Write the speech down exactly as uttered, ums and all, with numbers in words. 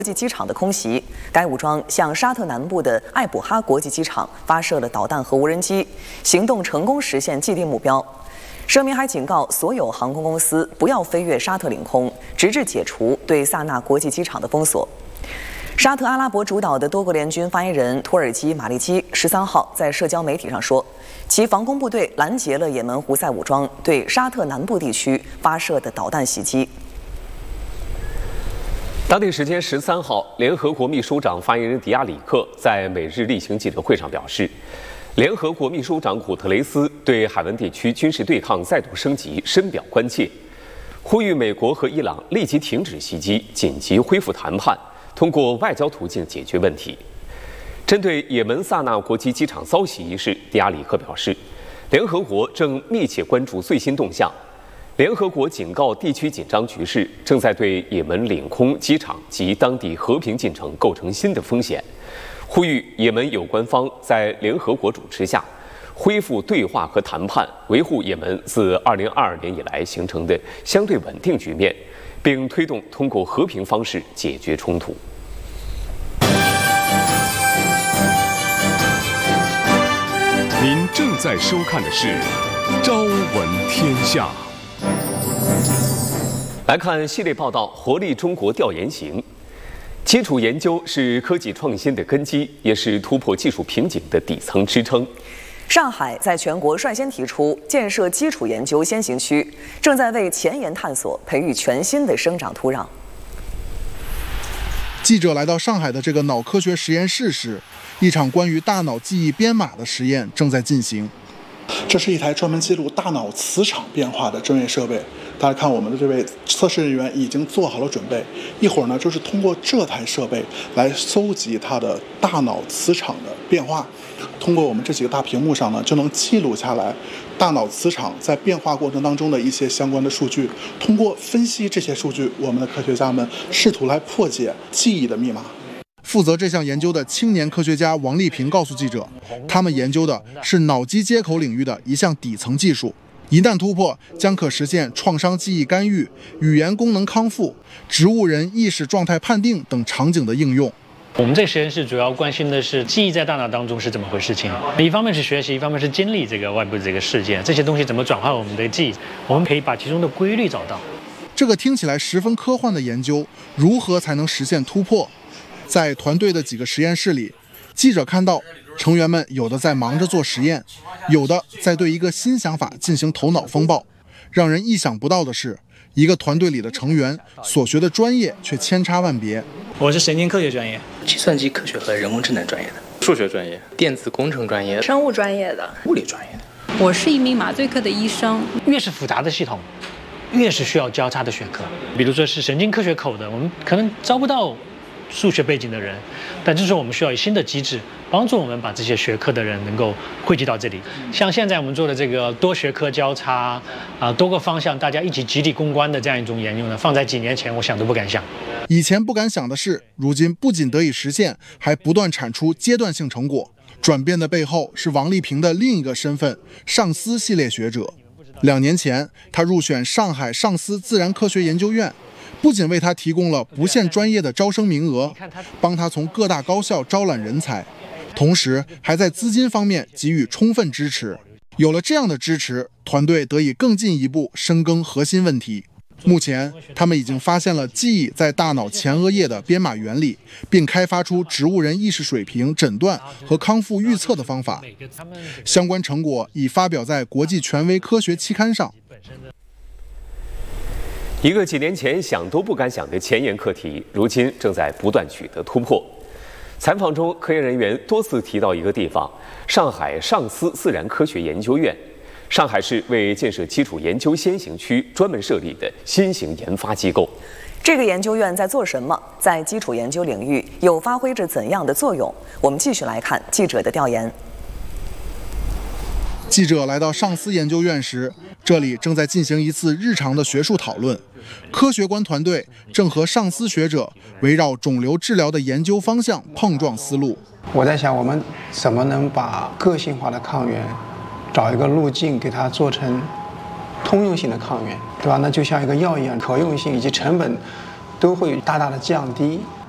国际机场的空袭，该武装向沙特南部的艾卜哈国际机场发射了导弹和无人机，行动成功实现既定目标。声明还警告所有航空公司不要飞越沙特领空，直至解除对萨那国际机场的封锁。沙特阿拉伯主导的多国联军发言人土耳其马利基十三号在社交媒体上说，其防空部队拦截了也门胡塞武装对沙特南部地区发射的导弹袭击。 当地时间十三号，联合国秘书长发言人迪亚里克在每日例行记者会上表示，联合国秘书长古特雷斯对海湾地区军事对抗再度升级深表关切，呼吁美国和伊朗立即停止袭击，紧急恢复谈判，通过外交途径解决问题。针对也门萨那国际机场遭袭一事，迪亚里克表示，联合国正密切关注最新动向。联合国警告，地区紧张局势正在对也门领空、机场及当地和平进程构成新的风险，呼吁也门有关方在联合国主持下恢复对话和谈判，维护也门自二零二二年以来形成的相对稳定局面，并推动通过和平方式解决冲突。 您正在收看的是《朝闻天下》。 来看系列报道：活力中国调研行。基础研究是科技创新的根基，也是突破技术瓶颈的底层支撑。 上海在全国率先提出建设基础研究先行区，正在为前沿探索培育全新的生长土壤。 记者来到上海的这个脑科学实验室时，一场关于大脑记忆编码的实验正在进行。 这是一台专门记录大脑磁场变化的专业设备。大家看，我们的这位测试人员已经做好了准备，一会儿呢，就是通过这台设备来搜集它的大脑磁场的变化。通过我们这几个大屏幕上呢，就能记录下来大脑磁场在变化过程当中的一些相关的数据。通过分析这些数据，我们的科学家们试图来破解记忆的密码。 负责这项研究的青年科学家王丽萍告诉记者，他们研究的是脑机接口领域的一项底层技术，一旦突破，将可实现创伤记忆干预、语言功能康复、植物人意识状态判定等场景的应用。 我们这个实验室主要关心的是记忆在大脑当中是怎么回事情，一方面是学习，一方面是经历这个外部的这个事件，这些东西怎么转化我们的记忆，我们可以把其中的规律找到。 这个听起来十分科幻的研究，如何才能实现突破？在团队的几个实验室里，记者看到成员们有的在忙着做实验，有的在对一个新想法进行头脑风暴。让人意想不到的是，一个团队里的成员所学的专业却千差万别。 我是神经科学专业， 计算机科学和人工智能专业的， 数学专业， 电子工程专业， 生物专业的， 物理专业的。 我是一名麻醉科的医生。 越是复杂的系统，越是需要交叉的学科。比如说是神经科学口的，我们可能招不到数学背景的人，但就是我们需要新的机制帮助我们把这些学科的人能够汇集到这里。像现在我们做的这个多学科交叉啊、呃，多个方向大家一起集体攻关的这样一种研究呢，放在几年前我想都不敢想。 以前不敢想的事，如今不仅得以实现，还不断产出阶段性成果。转变的背后是王丽萍的另一个身份——上思系列学者。两年前，他入选上海上思自然科学研究院。不仅为他提供了不限专业的招生名额，帮他从各大高校招揽人才，同时还在资金方面给予充分支持。有了这样的支持，团队得以更进一步深耕核心问题。目前，他们已经发现了记忆在大脑前额叶的编码原理，并开发出植物人意识水平诊断和康复预测的方法。相关成果已发表在国际权威科学期刊上。 一个几年前想都不敢想的前沿课题，如今正在不断取得突破。采访中，科研人员多次提到一个地方——上海上思自然科学研究院。上海市为建设基础研究先行区专门设立的新型研发机构。 这个研究院在做什么？在基础研究领域又发挥着怎样的作用？我们继续来看记者的调研。 记者来到上思研究院时，这里正在进行一次日常的学术讨论。科学观团队正和上思学者围绕肿瘤治疗的研究方向碰撞思路。 我在想，我们怎么能把个性化的抗原找一个路径，给它做成通用性的抗原，对吧？那就像一个药一样，可用性以及成本都会大大的降低。